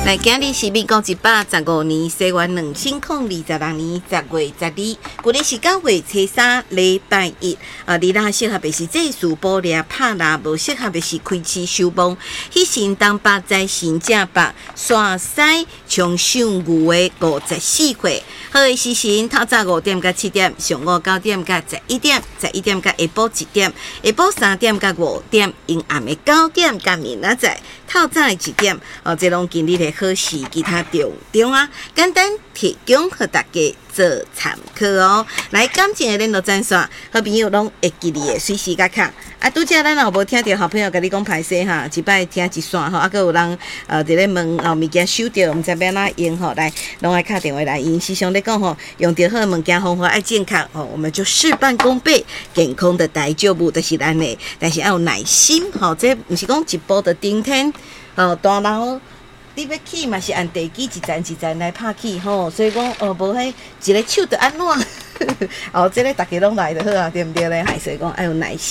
来，今日是民国115年西元2026年10月12，今日是9月初3，礼拜一。你若适合的是祭祀、补掠、拍蜡，无适合的是开市收亡。迄神当八在神正八，山西长寿牛的54岁。好的时辰，透早5点到7点，上午9点到11点，11点到下晡1点，下晡3点到5点，阴暗的9点到明仔载透早的1点。这拢今日的好事，其他重啊，简单提供给大家做参考哦。来，感情的联络专线，好朋友拢会记你的，随时甲卡。拄则咱若无听到好朋友甲你讲歹势哈，一摆听一线吼，佫有人伫咧问物件收着，毋知要哪用吼，来，拢爱敲电话来，因时常咧讲吼，用着好物件方法爱正确吼，我们就事半功倍，健康的大丈夫就是咱的，但是要有耐心吼，这毋是讲一步就顶天大楼。你要起嘛是按地基一层一层来拍起吼，所以讲无迄一个手就安怎？这个大家拢来就好啊，对不对咧？还是讲要有耐心。